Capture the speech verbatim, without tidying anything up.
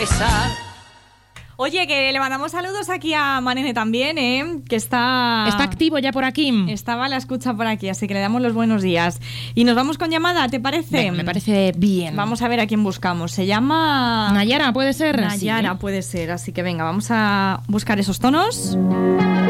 pesar. Oye, que le mandamos saludos aquí a Manene también, ¿eh? Que está... Está activo ya por aquí. Estaba a la escucha por aquí, así que le damos los buenos días. Y nos vamos con llamada, ¿te parece? Venga, me parece bien. Vamos a ver a quién buscamos. Se llama... Nayara, ¿puede ser? Nayara, sí. puede ser. Así que venga, vamos a buscar esos tonos.